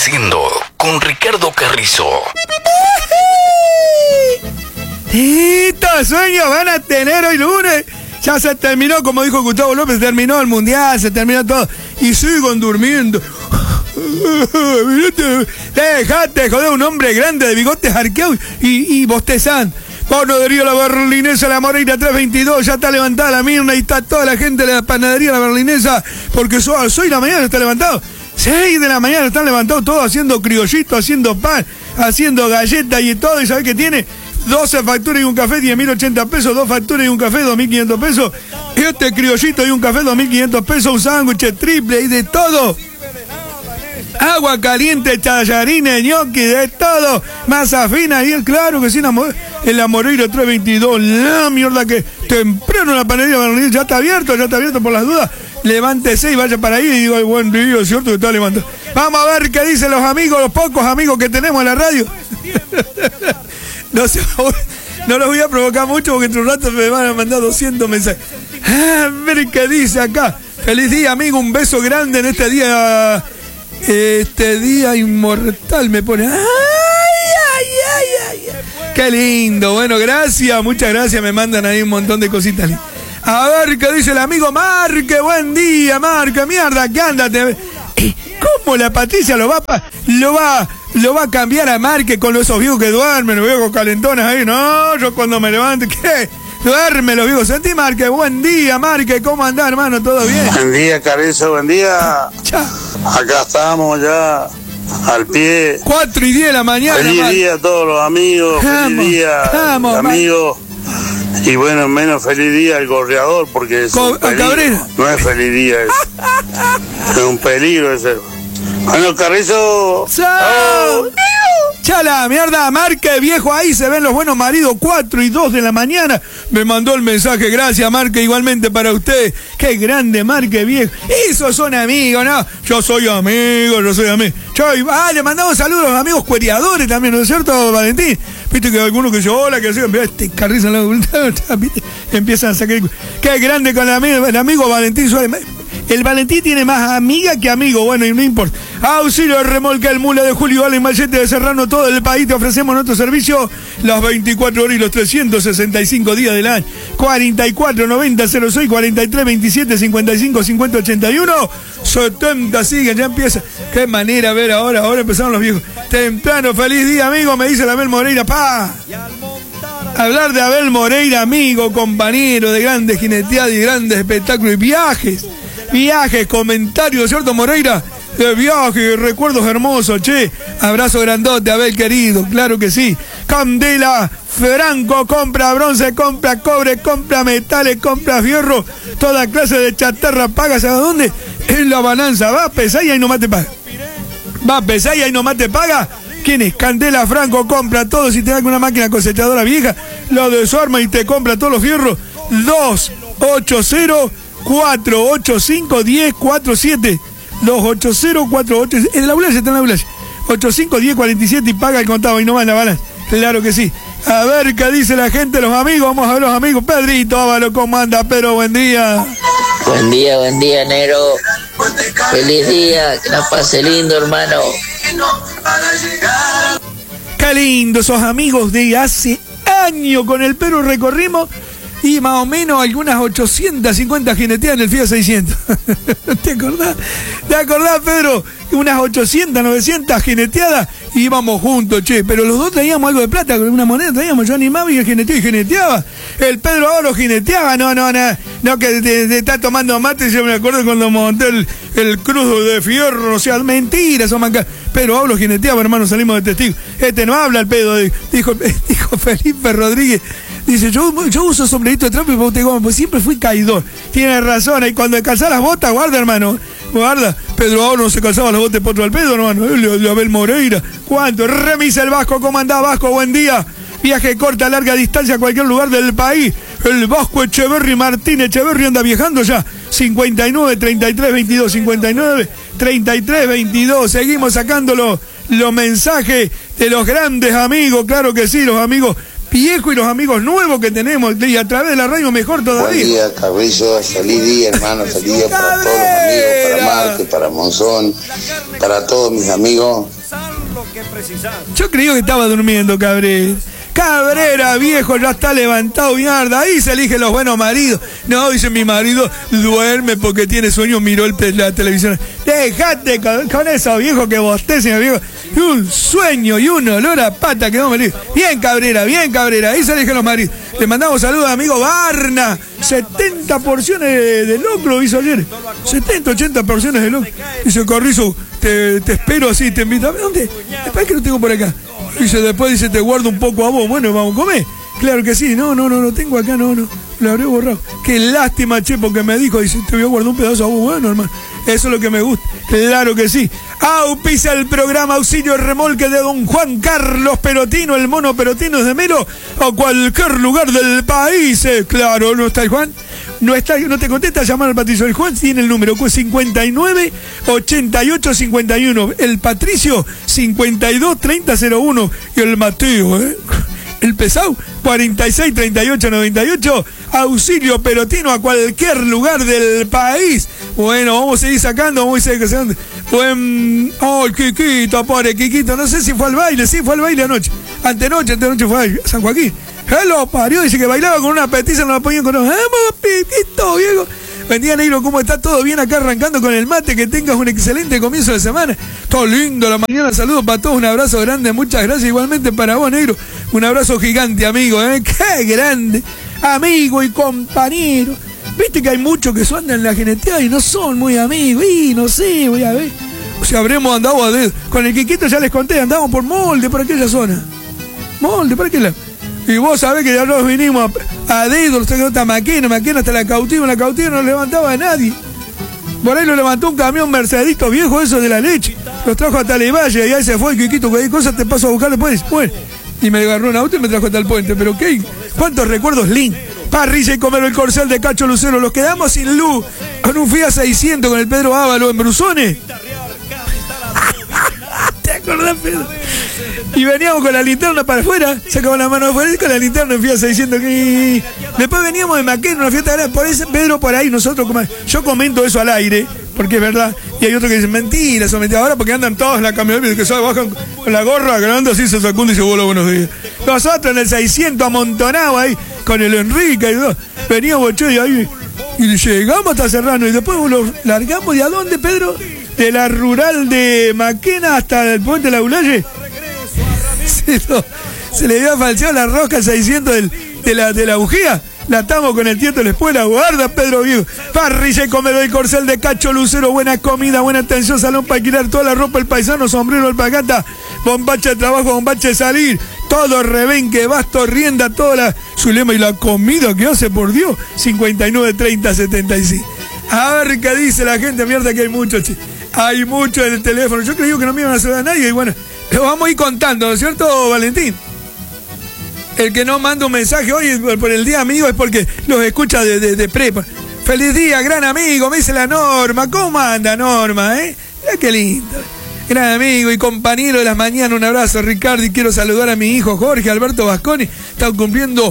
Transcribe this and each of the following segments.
Haciendo con Ricardo Carrizo. Estos sueños van a tener hoy lunes. Ya se terminó, como dijo Gustavo López, terminó el mundial, se terminó todo. Y sigan durmiendo. Dejate, joder, un hombre grande de bigotes arqueados y bostezán. Panadería La Berlinesa, La Moreira 322, ya está levantada la Mirna y está toda la gente de la Panadería La Berlinesa, porque hoy la mañana está levantado. 6 de la mañana están levantados todos haciendo criollito, haciendo pan, haciendo galletas y todo. ¿Y sabés qué tiene? 12 facturas y un café, 10.080 pesos, 2 facturas y un café, 2.500 pesos. Y este criollito y un café, 2.500 pesos, un sándwich triple y de todo. Agua caliente, tallarines, ñoqui, de todo. Masa fina y claro que sí, en La Moreira 322. La mierda que temprano la panadería ya está abierto por las dudas. Levántese y vaya para ahí y digo, buen día, ¿cierto? Que está levantado. Vamos a ver qué dicen los amigos, los pocos amigos que tenemos en la radio. No los voy a provocar mucho porque entre un rato me van a mandar 200 mensajes. A ver qué dice acá. Feliz día, amigo, un beso grande en este día. Este día inmortal me pone. Ay. Qué lindo. Bueno, gracias, muchas gracias. Me mandan ahí un montón de cositas. A ver qué dice el amigo Marque. Buen día, Marque. Mierda, ¿qué ándate? ¿Cómo la Patricia lo va a cambiar a Marque con esos viejos que duermen, los viejos calentones ahí? No, yo cuando me levante, ¿qué? Duerme los viejos. Sentí, Marque. Buen día, Marque. ¿Cómo andás, hermano? ¿Todo bien? Buen día, Carrizo. Buen día. Chao. Acá estamos ya al pie. 4:10 de la mañana. Feliz día a todos los amigos. Feliz día, amigos. Y bueno, menos feliz día al gorreador, porque es un peligro. No es feliz día, es un peligro ese. Bueno, Carrizo. ¡Chao! Chala, mierda, Marque, viejo, ahí se ven los buenos maridos, 4:02 de la mañana. Me mandó el mensaje, gracias, Marque, igualmente para usted. Qué grande, Marque, viejo. Esos son amigos, ¿no? Yo soy amigo. Le mandamos saludos a los amigos cueriadores también, ¿no es cierto, Valentín? Viste que algunos que yo, hola, que hacen, este Carrizo, empiezan a sacar. Qué grande con el amigo Valentín Suárez. El Valentín tiene más amiga que amigo, bueno, y no importa. Auxilio de remolque, el Mula de Julio Vale y Mallete de Serrano, todo el país te ofrecemos nuestro servicio las 24 horas y los 365 días del año. 44 90 06 43 27 55 50 81 70, sigue, ya empieza. Qué manera, a ver, ahora empezaron los viejos. Temprano, feliz día, amigo, me dice la Abel Moreira, pa. Hablar de Abel Moreira, amigo, compañero de grandes jineteadas y grandes espectáculos y viajes, comentarios, ¿cierto, Moreira? De viajes, recuerdos hermosos, che. Abrazo grandote, Abel querido, claro que sí. Candela Franco, compra bronce, compra cobre, compra metales, compra fierro, toda clase de chatarra, pagas a dónde? En la balanza, va a pesar y ahí nomás te paga. ¿Quién es? Candela Franco, compra todo. Si te da una máquina cosechadora vieja, lo desarma y te compra todos los fierros. 280-485-1047. 280-48. En la ambulancia está en la ambulancia. 85-1047 y paga el contado y no va en la balanza. Claro que sí. A ver qué dice la gente, los amigos. Vamos a ver los amigos. Pedrito Ávalo, ¿cómo anda? Pero buen día. Buen día, Nero. Feliz día, que la pase lindo, hermano. Qué lindo, esos amigos de hace años con el Perú recorrimos y más o menos algunas 850 jineteadas en el Fiat 600. ¿Te acordás, Pedro? Unas 800, 900 jineteadas y íbamos juntos, che. Pero los dos traíamos algo de plata, una moneda traíamos. Yo animaba y el jineteaba. El Pedro ahora jineteaba. No, que te está tomando mate. Yo me acuerdo cuando monté el crudo de fierro. O sea, mentiras, son mancas. Pedro ahora jineteaba, hermano, salimos de testigos. No habla el Pedro, dijo Felipe Rodríguez. Dice, yo uso sombrerito de trapo y te digo, pues siempre fui caidor. Tiene razón, y cuando calzás las botas, guarda, hermano. Guarda. Pedro ahora no se calzaba las botas de potro al Pedro, hermano. Abel Moreira. ¿Cuánto? Remisa el Vasco, ¿cómo andás, Vasco? Buen día. Viaje corta, larga distancia a cualquier lugar del país. El Vasco Martín Echeverri anda viajando ya. 59 33 22 59 33 22. Seguimos sacando los mensajes de los grandes amigos, claro que sí, los amigos viejos y los amigos nuevos que tenemos, y a través de la radio mejor todavía. Buen día, Carrizo, feliz día, hermano, feliz día para todos los amigos, para Marte, para Monzón, para todos mis amigos. Yo creí que estaba durmiendo, Cabrera. Cabrera, viejo, ya está levantado, mierda. Ahí se eligen los buenos maridos. No, dice mi marido, duerme porque tiene sueño, miró la televisión. Dejate con eso, viejo, que bostecen, viejo. Un sueño y un olor a pata que no me liga. Bien, Cabrera, ahí se eligen los maridos. Le mandamos saludos a amigo Barna. 70 porciones de locro hizo ayer. 70, 80 porciones de locro. Dice, Carrizo, te espero así, te invito. ¿Dónde? Después que lo tengo por acá. Dice, después dice, te guardo un poco a vos. Bueno, vamos a comer. Claro que sí. No, tengo acá, no. Lo habré borrado. Qué lástima, che, porque me dijo, dice, te voy a guardar un pedazo a vos. Bueno, hermano, eso es lo que me gusta. Claro que sí. Auspicia el programa Auxilio Remolque de don Juan Carlos Perotino, el mono Perotino de Melo, o cualquier lugar del país. Claro, ¿no está el Juan? No te contesta, llamar al Patricio. El Juan tiene el número 59 88 51. El Patricio 52 30 01. Y el Mateo, el pesado 46 38 98. Auxilio Perotino a cualquier lugar del país. Bueno, vamos a seguir sacando, el Quiquito, pobre Quiquito, no sé si fue al baile. Sí, fue al baile anoche. Antenoche fue a San Joaquín. Él lo parió, dice que bailaba con una petiza, no la ponían con los... ¡Vamos, Piquito, viejo! Bendía, negro, ¿cómo está? ¿Todo bien acá arrancando con el mate? Que tengas un excelente comienzo de semana. Todo lindo la mañana, saludos para todos, un abrazo grande, muchas gracias, igualmente para vos, negro. Un abrazo gigante, amigo, ¡qué grande! Amigo y compañero. Viste que hay muchos que andan en la genetea y no son muy amigos, y no sé, voy a ver. O sea, habremos andado a dedo. Con el Quiquito ya les conté, andamos por Molde, por aquella zona. Molde, ¿para qué lado? Y vos sabés que ya nos vinimos a dedo, los hasta Maquena hasta la Cautiva no levantaba a nadie. Por ahí lo levantó un camión Mercedito viejo, eso de la leche. Los trajo hasta el valle y ahí se fue el Quiquito, cualquier cosa te paso a buscar después. Bueno, y me agarró un auto y me trajo hasta el puente, pero qué, cuántos recuerdos lindos. Parrilla y comer el Corcel de Cacho Lucero, los quedamos sin luz con un Fiat 600 con el Pedro Ávalo en Brusones. ¿Te acordás, Pedro? Y veníamos con la linterna para afuera, sacamos la mano afuera y con la linterna en Fiat 600. Después veníamos de Maquena, una fiesta grande, por ese Pedro por ahí, yo comento eso al aire, porque es verdad, y hay otro que dice, mentira, son mentiras, ahora porque andan todos en la camioneta, que se bajan con la gorra grande, así se sacó y dice, hola, buenos días. Nosotros en el 600 amontonados ahí, con el Enrique y todo, veníamos, che, y ahí, y llegamos hasta Serrano, y después lo largamos, ¿de a dónde, Pedro? De la rural de Maquena hasta el puente de la Ulaye. Se le había falseado la rosca 600 de la bujía. La estamos con el tieto de la escuela. Guarda, Pedro Viejo. Parrilla y comedor y Corcel de Cacho Lucero. Buena comida, buena atención. Salón para alquilar toda la ropa, el paisano, sombrero, alpacata, bombacha de trabajo, bombacha de salir. Todo rebenque, basto, rienda, toda la Zulema y la comida que hace, por Dios. 59 30 76. A ver qué dice la gente. Mierda que hay mucho, che. Hay mucho en el teléfono. Yo creí que no me iban a saludar a nadie. Y bueno, lo vamos a ir contando, ¿no es cierto, Valentín? El que no manda un mensaje hoy por el día amigo es porque los escucha de prepa. Feliz día, gran amigo, me dice la Norma. ¿Cómo anda, Norma, Mirá qué lindo. Gran amigo y compañero de las mañanas. Un abrazo, Ricardo. Y quiero saludar a mi hijo Jorge Alberto Vasconi. Está cumpliendo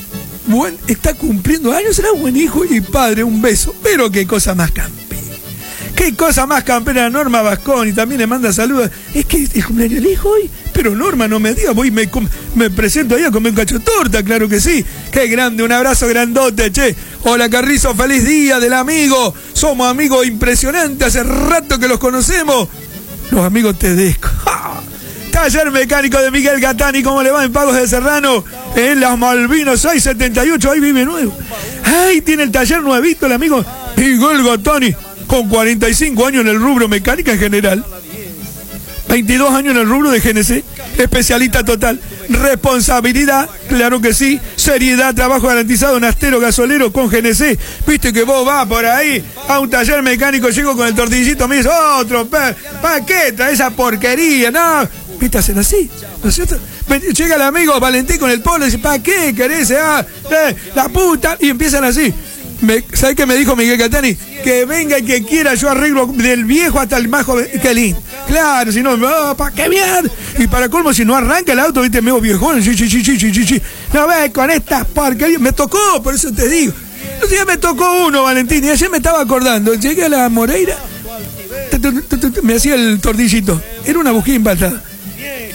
años. Será buen hijo y padre. Un beso. Pero qué cosa más campera. Qué cosa más campera, Norma Vasconi. También le manda saludos. Es que el cumpleaños del hijo hoy. Pero Norma, no me diga, voy me presento ahí a comer un cacho de torta, claro que sí. Qué grande, un abrazo grandote, che. Hola, Carrizo, feliz día del amigo. Somos amigos impresionantes, hace rato que los conocemos. Los amigos Tedesco. ¡Ja! Taller mecánico de Miguel Gatani, ¿cómo le va en Pagos de Serrano? En las Malvinas 678, ahí vive nuevo. Ahí tiene el taller nuevito el amigo Miguel Gatani, con 45 años en el rubro mecánica en general. 22 años en el rubro de GNC, especialista total, responsabilidad, claro que sí, seriedad, trabajo garantizado, nastero, gasolero con GNC. Viste que vos vas por ahí a un taller mecánico, llego con el tortillito, me dice, otro, ¿para qué trae esa porquería? No, viste, hacen así, ¿no es cierto? Llega el amigo Valentín con el polo y dice, ¿para qué querés? La puta, y empiezan así. ¿Sabes qué me dijo Miguel Catani? Que venga y que quiera, yo arreglo del viejo hasta el más joven. Qué lindo. Claro, si no, ¿para qué mierda? Y para colmo, si no arranca el auto, viste, medio viejón. Sí. No ves, con estas porquerías. Me tocó, por eso te digo. No sé, me tocó uno, Valentín, y ayer me estaba acordando. Llegué a la Moreira, me hacía el tortillito. Era una bujía impaltada.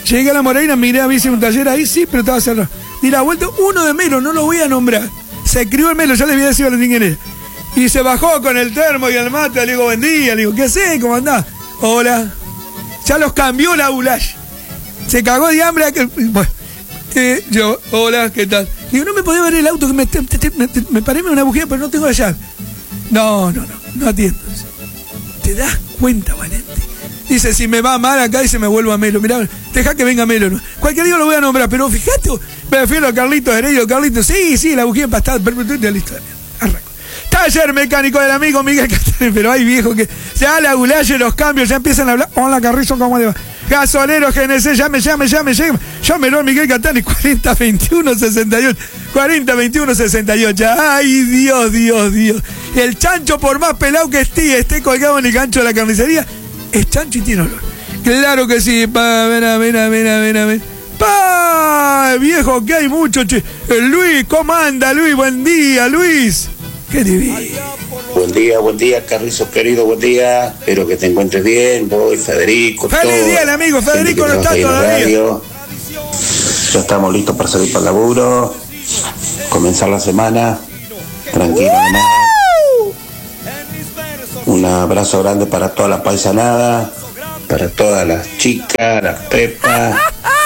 Llegué a la Moreira, miré a bici un taller ahí, sí, pero estaba cerrado. Di la vuelta, uno de Melo, no lo voy a nombrar. Se crió el Melo, ya le voy a decir a Valentín quién es. Y se bajó con el termo y el mate, le digo, buen día, le digo, ¿qué sé? ¿Cómo andás? Hola. Ya los cambió la Ulash. Se cagó de hambre. Bueno, yo, hola, ¿qué tal? Digo, no me podía ver el auto, que me paré en una bujía, pero no tengo la llave. No atiendo. ¿Te das cuenta, Valentín? Dice, si me va mal acá y se me vuelvo a Melo. Mirá, deja que venga Melo. ¿No? Cualquier día lo voy a nombrar, pero fíjate, me refiero a Carlitos Heredio. Carlitos, sí, la bujía empastada, pero listo, arranco. Taller mecánico del amigo Miguel Castaño, pero hay viejo que ya la Gulaye, los cambios, ya empiezan a hablar. Hola, Carrizo, ¿cómo le va? Gasolero GNC, llame. Llámelo a Miguel Castaño, 402168. 402168. Ay, Dios. El chancho, por más pelado que esté colgado en el gancho de la carnicería, es chancho y tiene olor. Claro que sí. Ven. Pa, viejo, que hay mucho, che. Luis, ¿cómo anda, Luis? Buen día, Luis. Qué divino. Buen día, Carrizo querido, buen día. Espero que te encuentres bien, vos, Federico. Feliz día, el amigo Federico no está todavía. Ya estamos listos para salir para el laburo, comenzar la semana, tranquilo nomás. Un abrazo grande para toda la paisanada, para todas las chicas, las Pepas.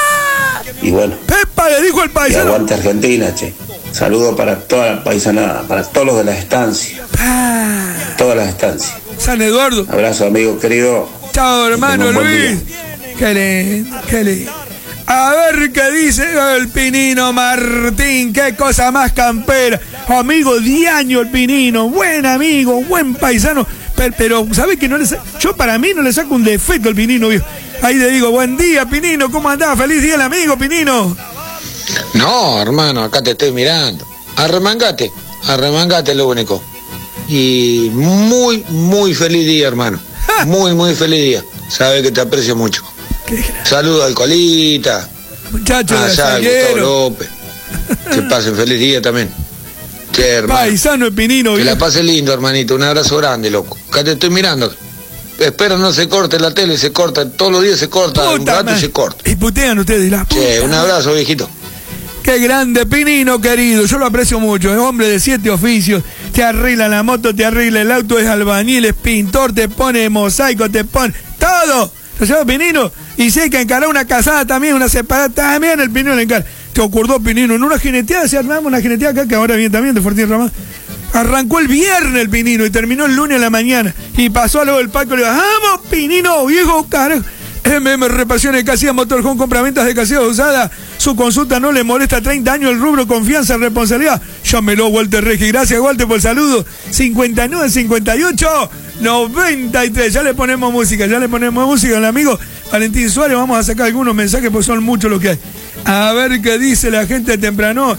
Y bueno, Pepa le dijo el paisano. Y aguante Argentina, che. Saludos para toda la paisanada, para todos los de las estancias. Todas las estancias. San Eduardo. Abrazo, amigo querido. Chao, hermano Luis. Qué lindo. A ver qué dice el Pinino Martín. Qué cosa más campera. Amigo diaño el Pinino. Buen amigo, buen paisano. Pero ¿sabes que no le yo para mí no le saco un defecto al Pinino, viejo? Ahí le digo, buen día, Pinino. ¿Cómo andás? Feliz día el amigo, Pinino. No, hermano, acá te estoy mirando. Arremangate lo único. Y muy feliz día, hermano. Muy feliz día. Sabes que te aprecio mucho. Saludos al Colita. Muchachos, allá al Gustavo López. Que pasen feliz día también. Che, hermano. Paisano de Pinino. Que la pase lindo, hermanito. Un abrazo grande, loco. Acá te estoy mirando. Espero no se corte la tele, se corta. Todos los días se corta. Un rato y se corta. Y putean ustedes. Che, un abrazo, viejito. Qué grande, Pinino, querido. Yo lo aprecio mucho. Es hombre de 7 oficios. Te arregla la moto, te arregla el auto, es albañil, es pintor, te pone mosaico, te pone todo. ¿Lo llama Pinino? Y si hay que encarar una casada también, una separada, también el Pinino le encara. Te ocurrió, Pinino, en una jineteada, se armamos una jineteada acá, que ahora viene también de Fortín Ramón. Arrancó el viernes el Pinino y terminó el lunes a la mañana. Y pasó luego el Paco y le dijo, ¡vamos, Pinino, viejo carajo! MM Reparaciones Casillas Motorhome, compraventas de casillas usadas. Su consulta no le molesta, 30 años, el rubro, confianza, responsabilidad. Llámelo, Walter Regi. Gracias, Walter, por el saludo. 59 58 93. Ya le ponemos música al amigo Valentín Suárez. Vamos a sacar algunos mensajes porque son muchos los que hay. A ver qué dice la gente temprano.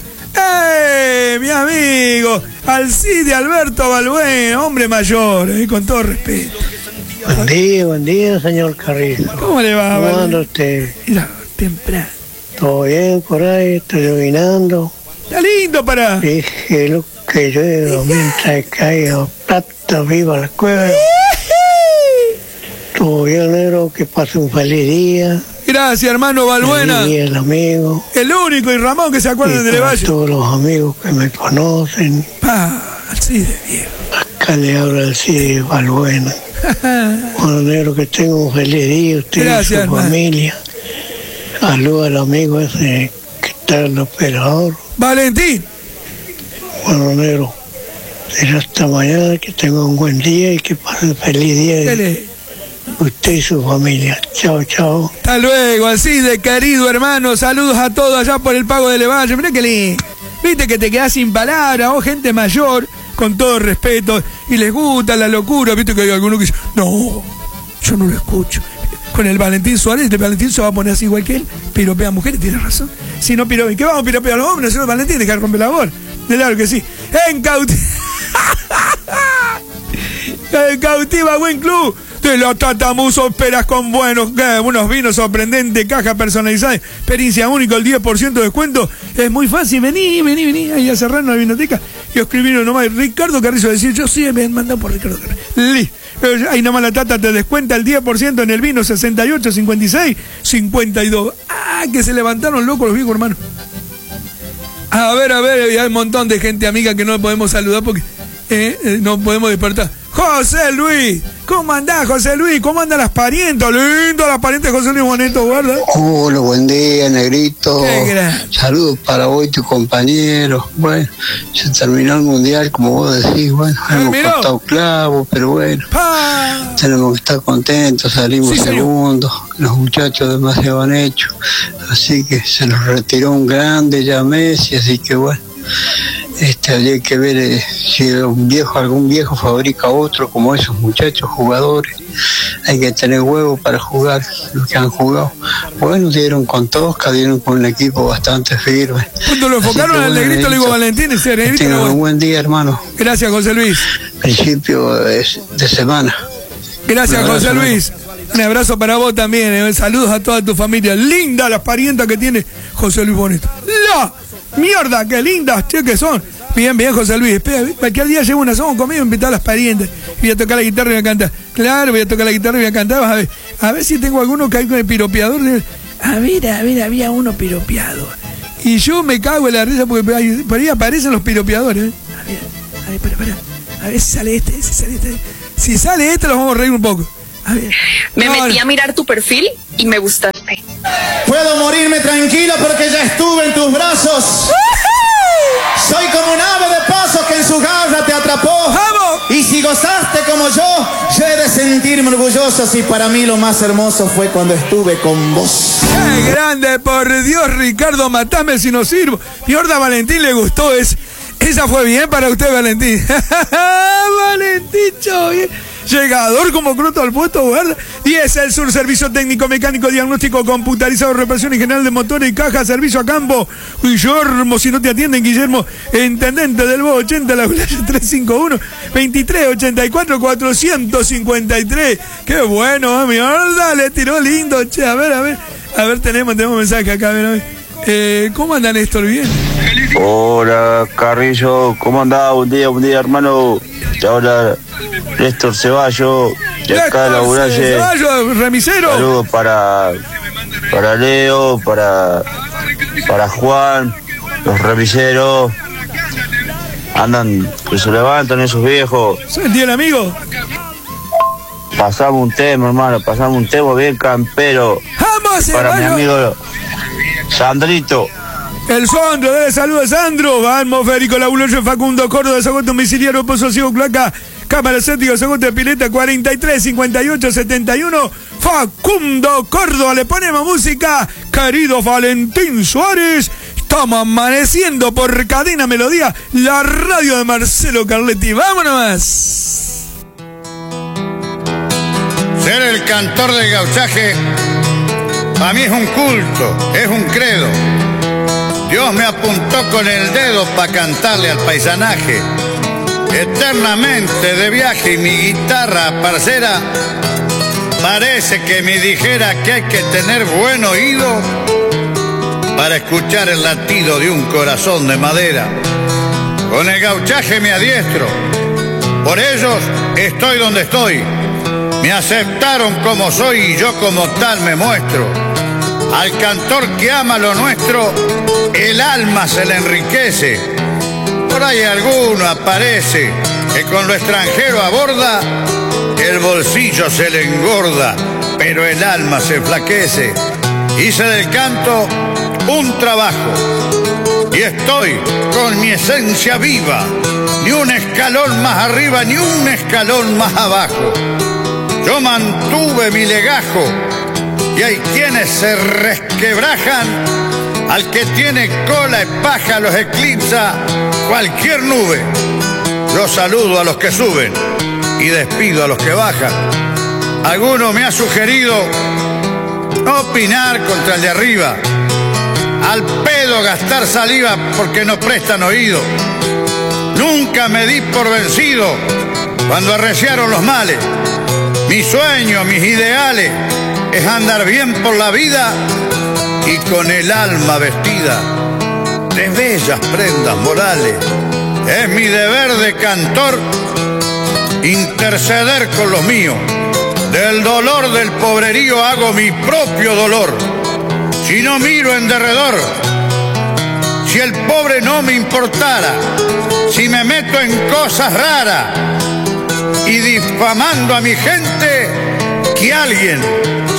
Mi amigo Alcide Alberto Balbuena, hombre mayor, con todo respeto. Buen día, señor Carrizo. ¿Cómo le va? ¿Cómo anda usted? Mira, temprano. ¿Todo bien por ahí? Estoy iluminando. Está lindo para... Dije lo que llueva mientras caiga plata viva la cueva. Todo bien, negro, que pase un feliz día. Gracias, hermano Balbuena. Feliz día, el amigo. El único y Ramón que se acuerdan de Levalle. Todos los amigos que me conocen. Alcide, viejo. Acá le habla Alcide Balbuena. Bueno, negro, que tenga un feliz día, usted y su familia. Saludos al amigo ese que está en el operador. Valentín. Bueno, negro, será hasta mañana, que tenga un buen día y que pase un feliz día. Usted y su familia. Chao. Hasta luego, Alcide, querido hermano. Saludos a todos allá por el Pago de Levalle. Mirá que lindo. Viste que te quedás sin palabras, gente mayor, con todo respeto, y les gusta la locura. Viste que hay alguno que dice, no, yo no lo escucho. Con el Valentín Suárez, el Valentín se va a poner así igual que él, piropea a mujeres, tiene razón. Si no piropea, ¿qué vamos a piropear a los hombres? Señor Valentín, dejar romper la voz. Claro que sí. En Cautiva Buen Club. De los Tatamusos, esperas con buenos vinos sorprendentes, caja personalizada, experiencia única, el 10% de descuento. Es muy fácil, vení ahí a cerrarnos la vinoteca y escribirlo nomás. Ricardo Carrizo, decir, yo sí me han mandado por Ricardo Carrizo. Ahí nomás la Tata te descuenta el 10% en el vino, 68, 56, 52. Ah, que se levantaron locos los viejos, hermano. A ver, hay un montón de gente amiga que no podemos saludar porque no podemos despertar. José Luis, ¿cómo andás, José Luis? ¿Cómo andan las parientas? Lindo las parientas de José Luis Boneto, ¿verdad? Hola, buen día, negrito. Saludos para vos y tus compañeros. Bueno, se terminó el mundial, como vos decís. Bueno, hemos cortado clavos, pero bueno, tenemos que estar contentos. Salimos segundos. Los muchachos demasiado han hecho. Así que se nos retiró un grande ya Messi, así que bueno. Habría que ver si algún viejo fabrica otro como esos muchachos jugadores. Hay que tener huevos para jugar los que han jugado. Bueno, dieron con Tosca, dieron con un equipo bastante firme. Cuando lo enfocaron al negrito, le digo Valentín, ese negrito. Tengan un buen día, hermano. Gracias, José Luis. Principio de semana. Gracias, José Luis. Un abrazo para vos también. Saludos a toda tu familia. Linda las parientas que tiene José Luis Boneto. ¡La mierda! ¡Qué lindas, che, que son! Bien, José Luis. Espera, que al día llevo una asado conmigo, invitar a las parientes. Voy a tocar la guitarra y voy a cantar. Claro, voy a tocar la guitarra y voy a cantar. Vas a ver. A ver si tengo alguno que hay con el piropeador. A ver, había uno piropeado. Y yo me cago en la risa porque por ahí aparecen los piropeadores. A ver, espera. A ver si sale este. Si sale este, los vamos a reír un poco. A ver. Me metí a mirar tu perfil y me gustaste. Puedo morirme tranquilo porque ya estuve en tus brazos. Soy como un ave de paso que en su garra te atrapó. ¡Vamos! Y si gozaste como yo he de sentirme orgulloso. Si para mí lo más hermoso fue cuando estuve con vos. ¡Qué grande! Por Dios, Ricardo, matame si no sirvo. Mi horda Valentín le gustó. Esa fue bien para usted, Valentín. Valentín, bien. Llegador como cruto al puesto, ¿verdad? 10 el Sur, servicio técnico, mecánico, diagnóstico, computarizado, reparación y general de motores y caja, servicio a campo. Guillermo, si no te atienden, Guillermo, intendente del Bo 80, la 351 2384 453. Qué bueno, mi horda, le tiró lindo, che. A ver, tenemos mensaje acá, a ver. ¿Cómo andan, Néstor? ¿Bien? Hola, Carrillo, ¿cómo andás? Buen día, hermano. Y ahora Néstor Ceballos, de acá de la Buralle. Ceballos, remisero. Saludos para Leo, para Juan, los remiseros. Andan, que se levantan esos viejos. ¿Se entiende, amigo? Pasamos un tema, hermano, bien campero. ¡Vamos, para mi amigo Sandrito. El Sondro, saludos a Sandro. Vamos, Federico Labuloyo, Facundo Córdoba, Zagote Domiciliario, Pozo Ciego, Placa, Cámara Céntrica, Zagote Pileta, 43, 58, 71. Facundo Córdoba, le ponemos música. Querido Valentín Suárez, estamos amaneciendo por Cadena Melodía, la radio de Marcelo Carletti. ¡Vámonos más! Ser el cantor del gauchaje, para mí es un culto, es un credo. Dios me apuntó con el dedo para cantarle al paisanaje. Eternamente de viaje y mi guitarra parcera parece que me dijera que hay que tener buen oído para escuchar el latido de un corazón de madera. Con el gauchaje me adiestro, por ellos estoy donde estoy. Me aceptaron como soy y yo como tal me muestro. Al cantor que ama lo nuestro, el alma se le enriquece. Por ahí alguno aparece que con lo extranjero aborda, el bolsillo se le engorda, pero el alma se enflaquece. Hice del canto un trabajo y estoy con mi esencia viva, ni un escalón más arriba, ni un escalón más abajo. Yo mantuve mi legajo y hay quienes se resquebrajan. Al que tiene cola y paja los eclipsa cualquier nube. Yo saludo a los que suben y despido a los que bajan. Alguno me ha sugerido no opinar contra el de arriba, al pedo gastar saliva porque no prestan oído. Nunca me di por vencido cuando arreciaron los males. Mi sueño, mis ideales es andar bien por la vida y con el alma vestida de bellas prendas morales. Es mi deber de cantor interceder con los míos. Del dolor del pobrerío hago mi propio dolor. Si no miro en derredor, si el pobre no me importara, si me meto en cosas raras y difamando a mi gente, que alguien